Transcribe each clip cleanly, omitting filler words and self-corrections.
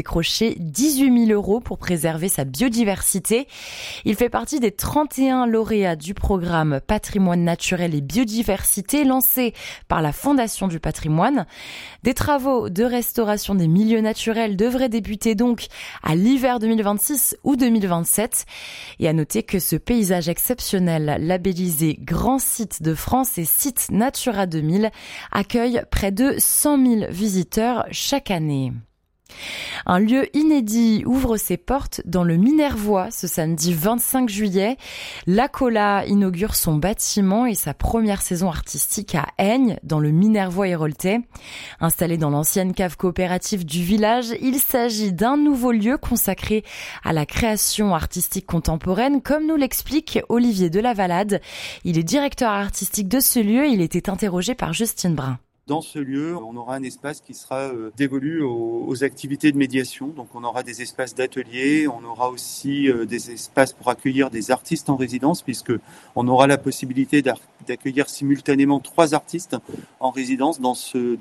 décroché 18 000 € pour préserver sa biodiversité. Il fait partie des 31 lauréats du programme Patrimoine naturel et biodiversité lancé par la Fondation du patrimoine. Des travaux de restauration des milieux naturels devraient débuter donc à l'hiver 2026 ou 2027. Et à noter que ce paysage exceptionnel, labellisé Grand Site de France et Site Natura 2000, accueille près de 100 000 visiteurs chaque année. Un lieu inédit ouvre ses portes dans le Minervois ce samedi 25 juillet. L'Acola inaugure son bâtiment et sa première saison artistique à Aignes, dans le Minervois héroltais. Installé dans l'ancienne cave coopérative du village, il s'agit d'un nouveau lieu consacré à la création artistique contemporaine, comme nous l'explique Olivier Delavalade. Il est directeur artistique de ce lieu. Il était interrogé par Justine Brun. Dans ce lieu, on aura un espace qui sera dévolu aux activités de médiation. Donc on aura des espaces d'ateliers, on aura aussi des espaces pour accueillir des artistes en résidence, puisque on aura la possibilité d'accueillir simultanément 3 artistes en résidence dans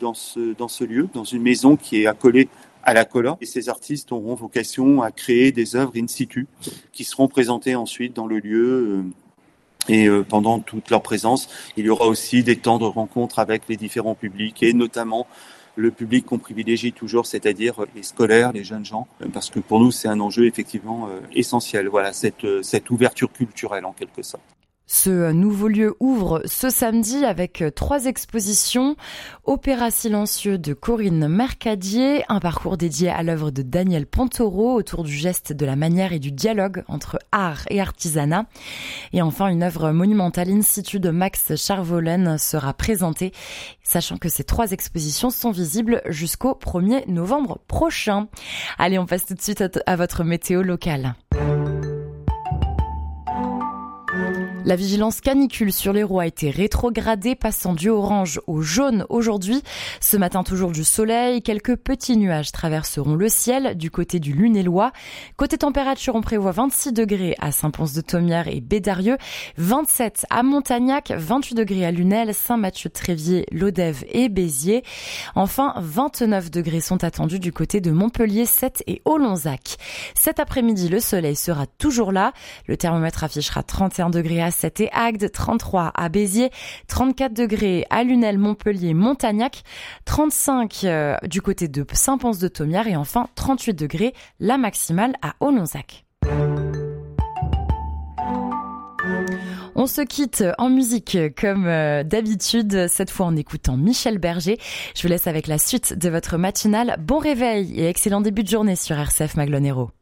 ce lieu, dans une maison qui est accolée à l'Acola. Et ces artistes auront vocation à créer des œuvres in situ qui seront présentées ensuite dans le lieu. Et pendant toute leur présence, il y aura aussi des temps de rencontre avec les différents publics et notamment le public qu'on privilégie toujours, c'est-à-dire les scolaires, les jeunes gens, parce que pour nous c'est un enjeu effectivement essentiel. Voilà, cette ouverture culturelle en quelque sorte. Ce nouveau lieu ouvre ce samedi avec 3 expositions. Opéra silencieux de Corinne Mercadier, un parcours dédié à l'œuvre de Daniel Pontoro autour du geste, de la manière et du dialogue entre art et artisanat. Et enfin, une œuvre monumentale in situ de Max Charvolen sera présentée, sachant que ces 3 expositions sont visibles jusqu'au 1er novembre prochain. Allez, on passe tout de suite à votre météo locale. La vigilance canicule sur l'Hérault a été rétrogradée, passant du orange au jaune aujourd'hui. Ce matin, toujours du soleil. Quelques petits nuages traverseront le ciel du côté du Lunélois. Côté température, on prévoit 26 degrés à Saint-Pons-de-Thomières et Bédarieux, 27 à Montagnac, 28 degrés à Lunel, Saint-Mathieu-de-Tréviers, Lodève et Béziers. Enfin, 29 degrés sont attendus du côté de Montpellier, Sète et Olonzac. Cet après-midi, le soleil sera toujours là. Le thermomètre affichera 31 degrés à Sète et Agde, 33 à Béziers, 34 degrés à Lunel, Montpellier, Montagnac, 35 du côté de Saint-Pons-de-Thomières et enfin 38 degrés la maximale à Olonzac. On se quitte en musique comme d'habitude, cette fois en écoutant Michel Berger. Je vous laisse avec la suite de votre matinale. Bon réveil et excellent début de journée sur RCF Maglone Hérault.